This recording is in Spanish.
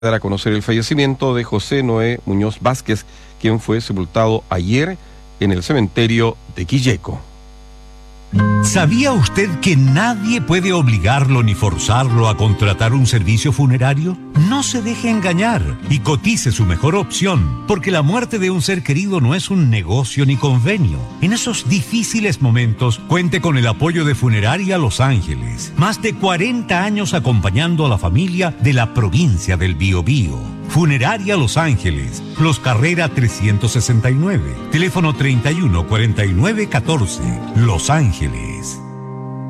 dar a conocer el fallecimiento de José Noé Muñoz Vázquez, quien fue sepultado ayer en el cementerio de Quilleco. ¿Sabía usted que nadie puede obligarlo ni forzarlo a contratar un servicio funerario? No se deje engañar y cotice su mejor opción, porque la muerte de un ser querido no es un negocio ni convenio. En esos difíciles momentos, cuente con el apoyo de Funeraria Los Ángeles. Más de 40 años acompañando a la familia de la provincia del Biobío. Funeraria Los Ángeles, Los Carrera 369, teléfono 31 49 14, Los Ángeles.